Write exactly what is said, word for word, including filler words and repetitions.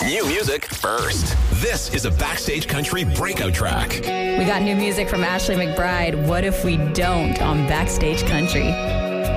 New music first. This is a Backstage Country breakout track. We got new music from Ashley McBryde. What if we don't on Backstage Country?